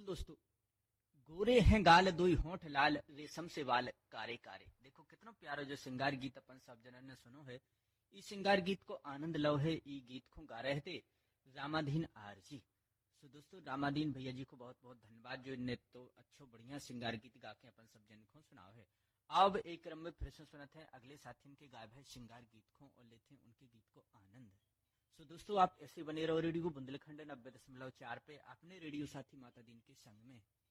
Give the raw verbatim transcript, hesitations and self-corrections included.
बोल दोस्तों। गोरे हैं गाल दुई होंठ लाल, रेशम से बाल कारे कारे। देखो कितना प्यारा जो श्रृंगार गीत अपन सब जनन ने सुनो है। ई श्रृंगार गीत को आनंद लो है। ई गीत को गा रहे थे रामाधीन आरजी। सो दोस्तों रामाधीन भैया जी को बहुत बहुत धन्यवाद जो ने तो अच्छो बढ़िया श्रृंगार गीत गा के अपन सब जन को सुनाओ है। अब एक क्रम में फिर से सुनते हैं अगले साथी के गायब है श्रृंगार गीत को और लेते हैं उनके गीत को आनंद। सो दोस्तों आप ऐसे बने रहो रेडियो बुंदेलखंड नब्बे दशमलव चार पे अपने रेडियो साथी माता दीन के संग में।